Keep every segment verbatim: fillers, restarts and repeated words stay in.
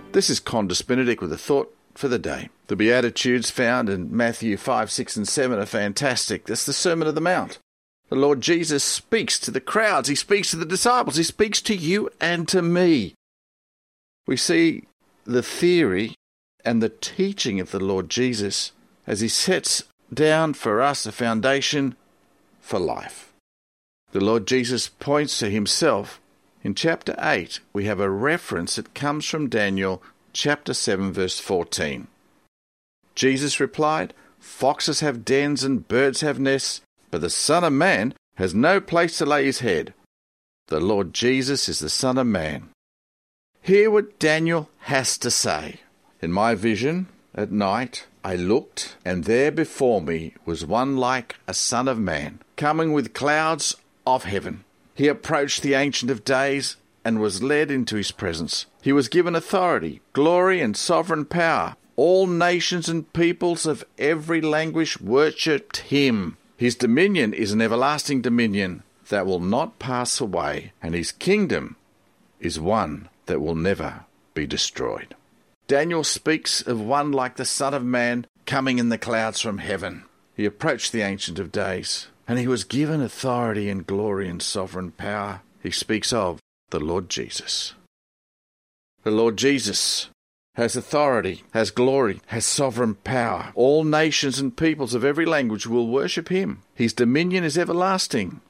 This is Qantas Benedict with a thought for the day. The Beatitudes found in Matthew five, six and seven are fantastic. That's the Sermon on the Mount. The Lord Jesus speaks to the crowds. He speaks to the disciples. He speaks to you and to me. We see the theory and the teaching of the Lord Jesus as he sets down for us a foundation for life. The Lord Jesus points to himself. In chapter eight, we have a reference that comes from Daniel chapter seven, verse fourteen. Jesus replied, "Foxes have dens and birds have nests, but the Son of Man has no place to lay his head." The Lord Jesus is the Son of Man. Hear what Daniel has to say. In my vision at night, I looked, and there before me was one like a Son of Man, coming with clouds of heaven. He approached the Ancient of Days and was led into his presence. He was given authority, glory, and sovereign power. All nations and peoples of every language worshipped him. His dominion is an everlasting dominion that will not pass away, and his kingdom is one that will never be destroyed. Daniel speaks of one like the Son of Man coming in the clouds from heaven. He approached the Ancient of Days, and he was given authority and glory and sovereign power. He speaks of the Lord Jesus. The Lord Jesus has authority, has glory, has sovereign power. All nations and peoples of every language will worship him. His dominion is everlasting.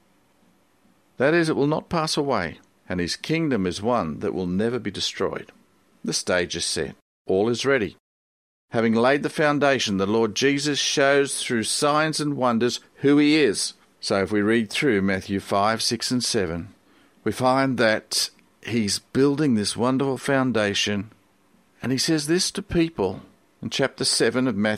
That is, it will not pass away, and his kingdom is one that will never be destroyed. The stage is set. All is ready. Having laid the foundation, the Lord Jesus shows through signs and wonders who he is. So if we read through Matthew five, six and seven, we find that he's building this wonderful foundation, and he says this to people in chapter seven of Matthew.